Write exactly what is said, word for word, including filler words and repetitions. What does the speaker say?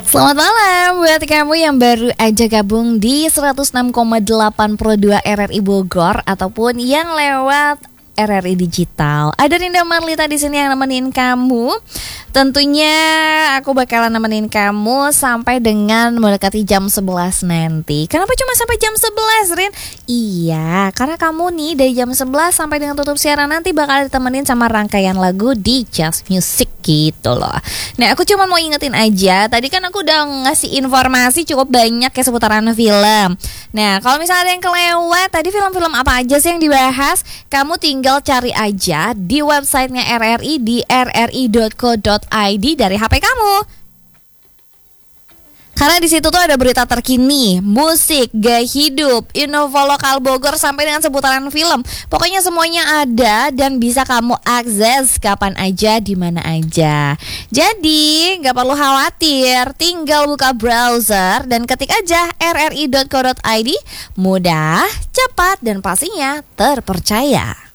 Selamat malam buat kamu yang baru aja gabung di seratus enam koma delapan Pro dua R R I Bogor ataupun yang lewat R R I Digital. Ada Rinda Marlita di sini yang nemenin kamu. Tentunya aku bakalan nemenin kamu sampai dengan mendekati jam sebelas nanti. Kenapa cuma sampai jam sebelas, Rin? Iya, karena kamu nih dari jam sebelas sampai dengan tutup siaran nanti bakal ditemenin sama rangkaian lagu di Just Music gitu loh. Nah, aku cuma mau ingetin aja, tadi kan aku udah ngasih informasi cukup banyak ya seputaran film. Nah, kalau misalnya ada yang kelewat, tadi film-film apa aja sih yang dibahas? Kamu tinggal cari aja di websitenya R R I di r r i dot co dot i d dari H P kamu. Karena di situ tuh ada berita terkini, musik, gaya hidup, info lokal Bogor sampai dengan seputaran film. Pokoknya semuanya ada dan bisa kamu akses kapan aja, di mana aja. Jadi nggak perlu khawatir, tinggal buka browser dan ketik aja r r i dot co dot i d. Mudah, cepat dan pastinya terpercaya.